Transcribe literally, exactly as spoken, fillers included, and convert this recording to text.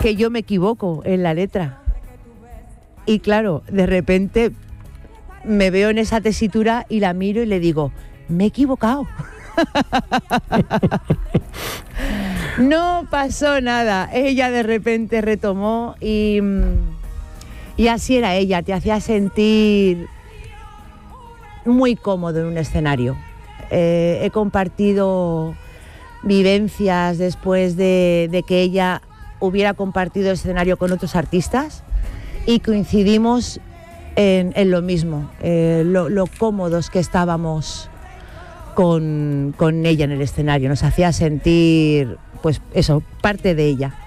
que yo me equivoco en la letra. Y claro, de repente me veo en esa tesitura y la miro y le digo, me he equivocado. No pasó nada. Ella de repente retomó y, y así era ella, te hacía sentir muy cómodo en un escenario. Eh, he compartido vivencias después de, de que ella hubiera compartido escenario con otros artistas y coincidimos en, en lo mismo, eh, lo, lo cómodos que estábamos con, con ella en el escenario. Nos hacía sentir, pues eso, parte de ella.